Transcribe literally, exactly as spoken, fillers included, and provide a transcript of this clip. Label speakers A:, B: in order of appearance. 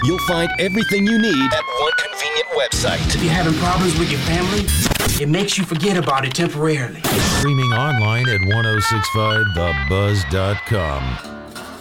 A: You'll find everything you need at one convenient website.
B: If you're having problems with your family, it makes you forget about it temporarily.
C: Streaming online at ten sixty-five the buzz dot com.